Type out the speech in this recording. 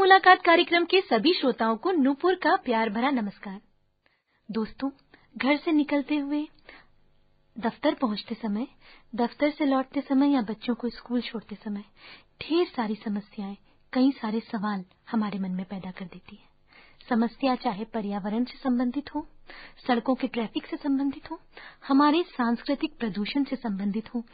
मुलाकात कार्यक्रम के सभी श्रोताओं को नूपुर का प्यार भरा नमस्कार। दोस्तों, घर से निकलते हुए, दफ्तर पहुंचते समय, दफ्तर से लौटते समय या बच्चों को स्कूल छोड़ते समय ढेर सारी समस्याएं, कई सारे सवाल हमारे मन में पैदा कर देती है। समस्या चाहे पर्यावरण से संबंधित हो, सड़कों के ट्रैफिक से संबंधित हो, हमारे सांस्कृतिक प्रदूषण से संबंधित हो